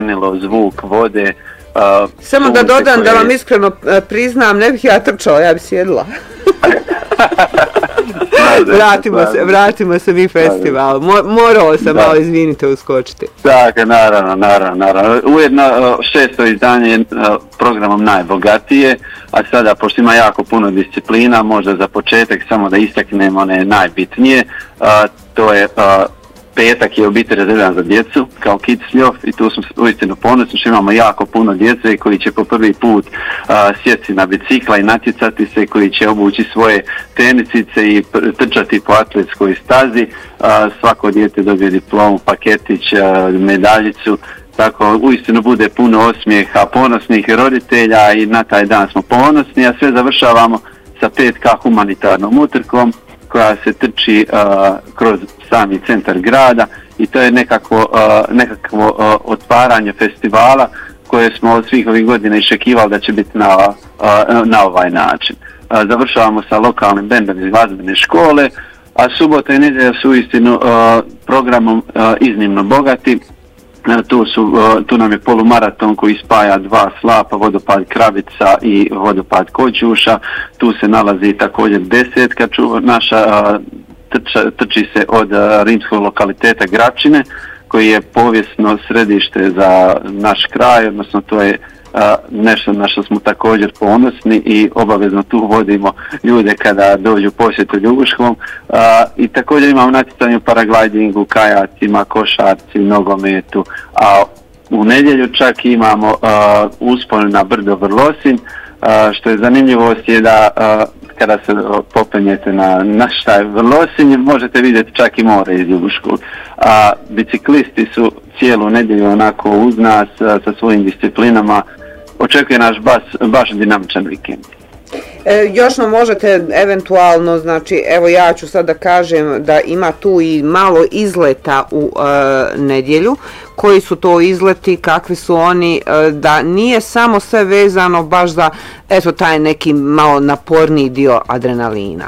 zvuk vode. Samo da dodam da vam iskreno priznam, ne bih ja trčala, ja bih sjedila. Vratimo se mi festival. Moralo sam malo, izvinite, uskočiti. Dakle, naravno. Ujedno 6. izdanje je programom najbogatije, a sada, pošto ima jako puno disciplina, možda za početak samo da istaknemo one najbitnije, to je petak je u biti rezerviran za djecu kao Kids Ljof i tu smo uistinu ponosni što imamo jako puno djece koji će po prvi put sjesti na bicikla i natjecati se, koji će obući svoje tenisice i trčati po atletskoj stazi. Svako dijete dobije diplomu, paketić, medaljicu, tako uistinu bude puno osmijeha, ponosnih roditelja i na taj dan smo ponosni, a sve završavamo sa 5K humanitarnom utrkom koja se trči kroz sami centar grada i to je nekakvo otvaranje festivala koje smo od svih ovih godina iščekivali da će biti na ovaj način. Završavamo sa lokalnim bendom iz glazbene škole, a subota i nedjelja su uistinu programom iznimno bogati. Tu nam je polumaraton koji spaja dva slapa, vodopad Kravica i vodopad Kođuša. Tu se nalazi također 10. naša, trči se od rimskog lokaliteta Gračine, koji je povijesno središte za naš kraj, odnosno to je nešto na što smo također ponosni i obavezno tu vodimo ljude kada dođu posjetu Ljubuškom. I također imamo natjecanje u paraglidingu, kajacima, košarci, nogometu, a u nedjelju čak imamo uspon na brdo Vrlosin. Što je zanimljivost je da kada se popenjete na naš taj Vrlosin možete vidjeti čak i more iz Ljubuškog. A biciklisti su cijelu nedjelju onako uz nas sa svojim disciplinama. Očekuje naš baš dinamičan vikend. Još nam možete eventualno, znači evo ja ću sad da kažem da ima tu i malo izleta u nedjelju. Koji su to izleti, kakvi su oni, da nije samo sve vezano baš za eto taj neki malo naporniji dio adrenalina.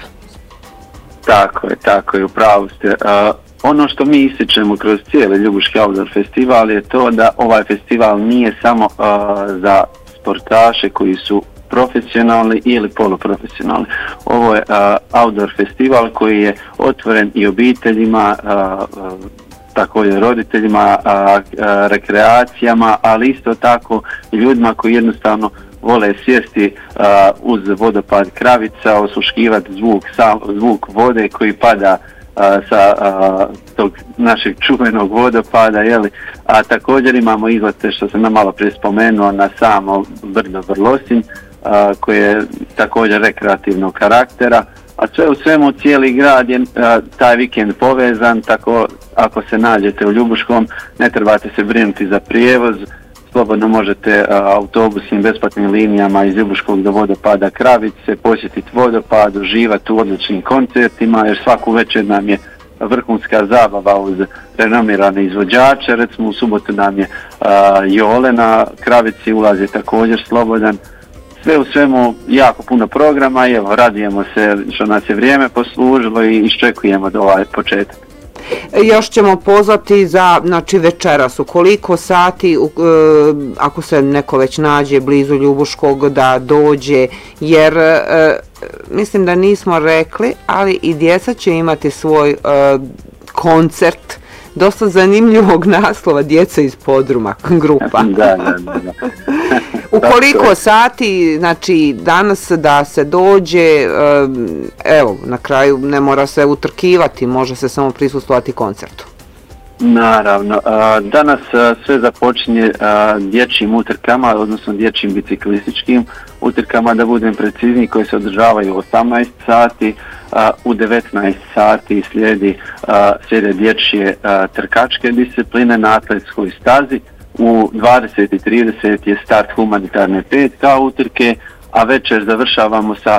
Tako je, upravo ste. Ono što mi ističemo kroz cijeli Ljubuški outdoor festival je to da ovaj festival nije samo za sportaše koji su profesionalni ili poluprofesionalni. Ovo je outdoor festival koji je otvoren i obiteljima, također roditeljima, rekreacijama, ali isto tako i ljudima koji jednostavno vole sjesti uz vodopad Kravica, osluškivati zvuk vode koji pada sa tog našeg čuvenog vodopada, a također imamo izlete što sam malo prije spomenuo na samo brdo Vrlosin koje je također rekreativnog karaktera, a sve u svemu cijeli grad je taj vikend povezan, tako ako se nađete u Ljubuškom ne trebate se brinuti za prijevoz, slobodno možete autobusnim besplatnim linijama iz Ljubuškog do vodopada Kravice posjetiti vodopad, uživati u odličnim koncertima, jer svaku večer nam je vrhunska zabava uz renomirane izvođače. Recimo u subotu nam je Jole na Kravici, ulaz je također slobodan. Sve u svemu jako puno programa i evo radujemo se što nas je vrijeme poslužilo i iščekujemo do ovaj početak. Još ćemo pozvati za, znači večeras, u koliko sati, ako se neko već nađe blizu Ljubuškog da dođe, jer mislim da nismo rekli, ali i djeca će imati svoj koncert, dosta zanimljivog naslova, djeca iz podruma, grupa. Da. U koliko sati, znači danas da se dođe, evo, na kraju ne mora se utrkivati, može se samo prisustvovati koncertu. Naravno, danas sve započinje dječjim utrkama, odnosno dječjim biciklističkim utrkama, da budem precizniji, koje se održavaju u 18 sati, u 19 sati slijede dječje trkačke discipline na atletskoj stazi, u 20:30 je start humanitarne 5K utrke, a večer završavamo sa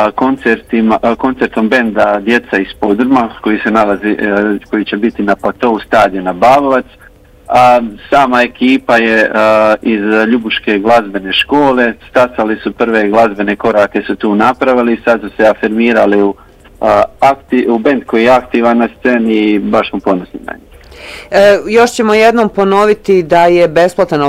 koncertom benda Djeca iz Podruma koji će biti na platou stadiona Bavovac. Sama ekipa je iz Ljubuške glazbene škole, stasali su prve glazbene korake, su tu napravili, sad su se afirmirali u bend koji je aktivan na sceni i baš smo ponosni na njih. Još ćemo jednom ponoviti da je besplatan